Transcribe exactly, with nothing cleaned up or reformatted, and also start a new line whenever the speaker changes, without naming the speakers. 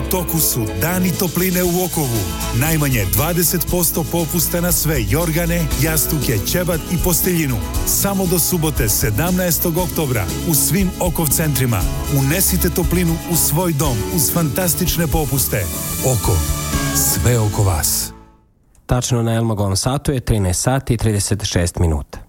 toku su Dani topline u Okovu. Najmanje dvadeset posto popusta na sve jorgane, jastuke, ćebat i posteljinu. Samo do subote sedamnaestog oktobra u svim Okov centrima. Unesite toplinu u svoj dom uz fantastične popuste. Oko. Sve oko vas.
Tačno na Elmagovom satu je trinaest sati i trideset šest minuta.